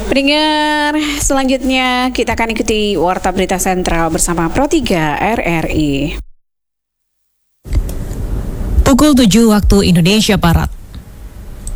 Pendengar, selanjutnya kita akan ikuti Warta Berita Sentral bersama Pro 3 RRI. Pukul 7 waktu Indonesia Barat.